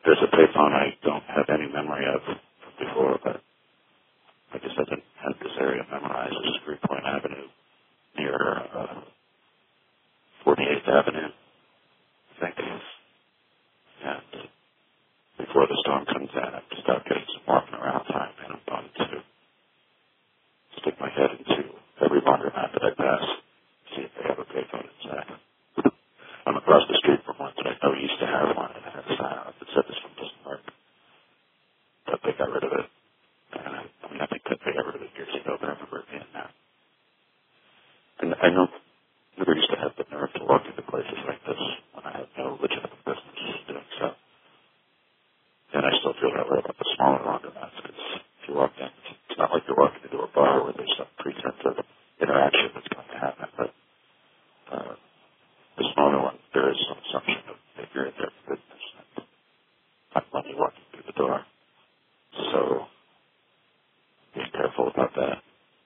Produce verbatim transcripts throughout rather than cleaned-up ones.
There's a payphone I don't have any memory of before, but I guess I didn't have this area memorized. This is Greenpoint Avenue near uh, forty-eighth Avenue, I think. And before the storm comes in, I have to start getting some walking around time, and I'm going to stick my head into every laundromat that I pass, see if they have a payphone inside. I'm across the street from one that I know used to have one, and I had a sign on it that said this one doesn't work. But they got rid of it. And I, I mean, I think that they got rid of it years ago, but I remember it being there. And I know never used to have the nerve to walk into places like this when I had no legitimate business doing so. And I still feel that way about the smaller laundromats, because if you walk in, it's not like you're walking into a bar where there's some pretense of interaction that's going to happen, but uh, the smaller one, there is some assumption of that you're in there for business and not money walking through the door. So, being careful about that.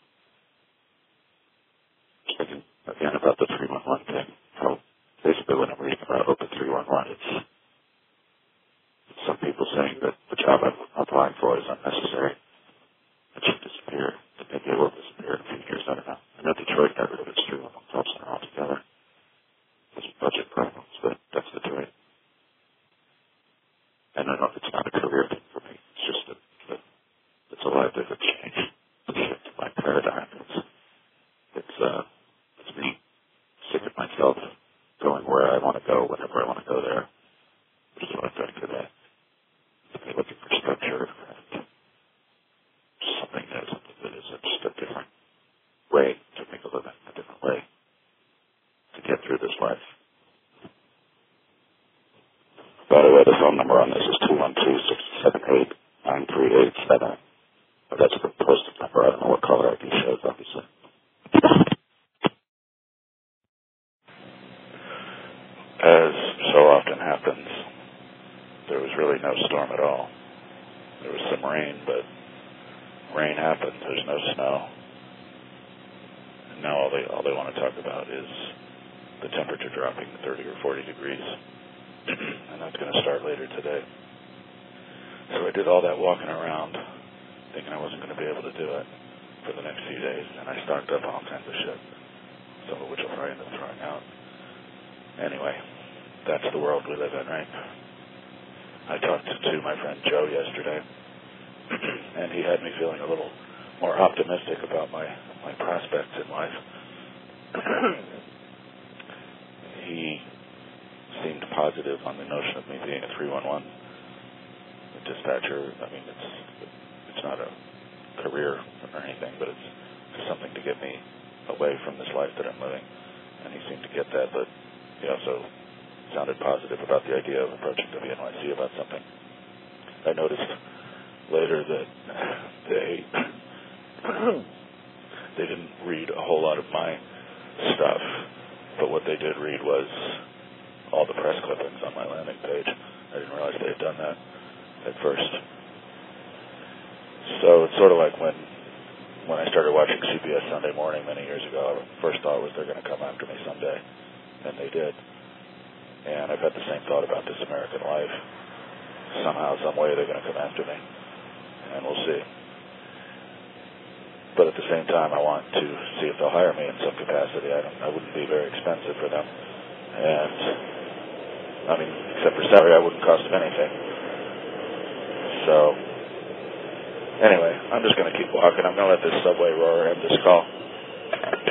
Thinking again about the three one one thing, how basically when I'm reading about Open three one one, it's, it's some people saying that the job I'm applying for is unnecessary. It should disappear. Maybe it will disappear in a few years, I don't know. I know Detroit got rid of its three one one call center altogether. There's budget problems, but that's Detroit. And I know it's not a career thing for me. It's just that, that it's a livelihood change. It's a shift in my paradigm. It's, it's, uh, it's me sick of myself going where I want to go, whenever I want to go there, which is what I'm doing today. I'm looking for structure and something that, something that is just a different way to make a living, a different way to get through this life. By the way, the phone number on this is two one two, six seven eight, nine three eight seven. That's the posted number. I don't know what caller I D shows, obviously. As so often happens, there was really no storm at all. There was some rain, but rain happened. There's no snow. And now all they all they want to talk about is the temperature dropping to thirty or forty degrees. And that's going to start later today. So I did all that walking around thinking I wasn't going to be able to do it for the next few days. And I stocked up on all kinds of shit, some of which I'll probably end up throwing out. Anyway, that's the world we live in, right? I talked to my friend Joe yesterday, and he had me feeling a little more optimistic about my, my prospects in life. He seemed positive on the notion of me being a three one one dispatcher. I mean, it's it's not a career or anything, but it's just something to get me away from this life that I'm living. And he seemed to get that, but he also sounded positive about the idea of approaching W N Y C about something. I noticed later that they they didn't read a whole lot of my stuff, but what they did read was all the press clippings on my landing page. I didn't realize they had done that at first. So it's sort of like when when I started watching C B S Sunday Morning many years ago. First thought was they're going to come after me someday, and they did. And I've had the same thought about This American Life. Somehow, some way, they're going to come after me, and we'll see. But at the same time, I want to see if they'll hire me in some capacity. I, don't, I wouldn't be very expensive for them, and I mean, except for salary, I wouldn't cost them anything. So, anyway, I'm just going to keep walking. I'm going to let this subway roar end this call.